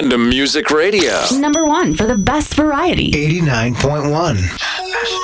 Random Music Radio. #1 for the best variety. 89.1.